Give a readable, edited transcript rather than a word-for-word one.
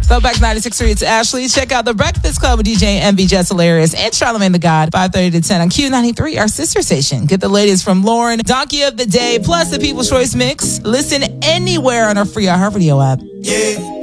Throwback 96.3, it's Ashley. Check out The Breakfast Club with DJ MV Jess Hilarious and Charlamagne the God, 5:30 to 10 on Q93, our sister station. Get the latest from Lauren, Donkey of the Day, plus the People's Choice Mix. Listen anywhere on our free iHeartRadio app. Yeah.